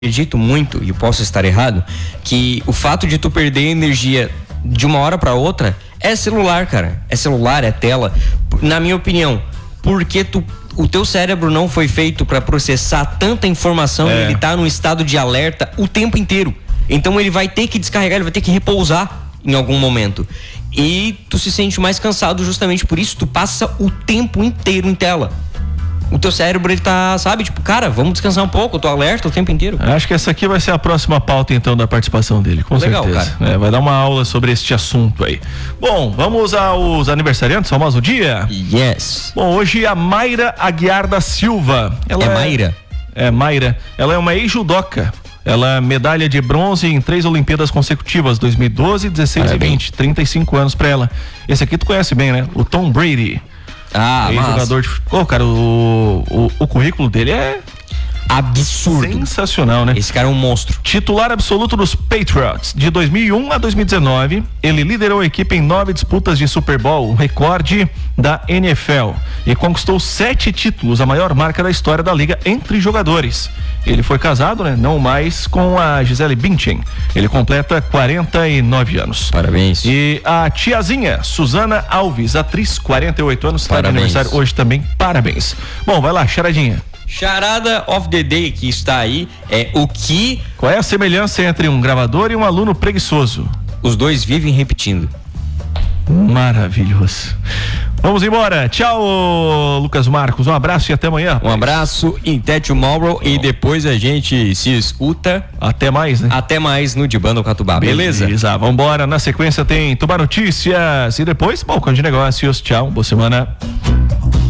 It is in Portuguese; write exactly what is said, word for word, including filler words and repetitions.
acredito muito, e posso estar errado, que o fato de tu perder energia de uma hora para outra é celular, cara. É celular, é tela. Na minha opinião, porque tu, o teu cérebro não foi feito para processar tanta informação, é. Ele tá num estado de alerta o tempo inteiro. Então ele vai ter que descarregar, ele vai ter que repousar em algum momento. E tu se sente mais cansado justamente por isso, tu passa o tempo inteiro em tela. O teu cérebro, ele tá, sabe, tipo, cara, vamos descansar um pouco, eu tô alerta o tempo inteiro. Acho que essa aqui vai ser a próxima pauta, então, da participação dele, com Legal, certeza. Cara. É, vai dar uma aula sobre este assunto aí. Bom, vamos aos aniversariantes, famoso do dia? Yes. Bom, hoje a Mayra Aguiar da Silva. Ela é, é Mayra? É, Mayra. Ela é uma ex-judoca. Ela é medalha de bronze em três Olimpíadas consecutivas, dois mil e doze, dezesseis Parabéns. E vinte. trinta e cinco anos pra ela. Esse aqui tu conhece bem, né? O Tom Brady. Ah, mas... jogador de futebol, cara, o, o, o currículo dele é absurdo. Sensacional, né? Esse cara é um monstro. Titular absoluto dos Patriots. De dois mil e um a dois mil e dezenove, ele liderou a equipe em nove disputas de Super Bowl, um recorde da N F L. E conquistou sete títulos, a maior marca da história da liga entre jogadores. Ele foi casado, né? Não mais com a Gisele Bündchen. Ele completa quarenta e nove anos. Parabéns. E a tiazinha, Suzana Alves, atriz, quarenta e oito anos, está de aniversário hoje também. Parabéns. Bom, vai lá, charadinha. Charada of the Day que está aí é o que... Qual é a semelhança entre um gravador e um aluno preguiçoso? Os dois vivem repetindo. Maravilhoso. Vamos embora. Tchau, Lucas Marcos. Um abraço e até amanhã. Um abraço e até tomorrow. Bom. E depois a gente se escuta. Até mais, né? Até mais no Dibando Catubá. Beleza? Beleza. Vambora. Na sequência tem Tubar Notícias. E depois, Balcão de Negócios. Tchau. Boa semana.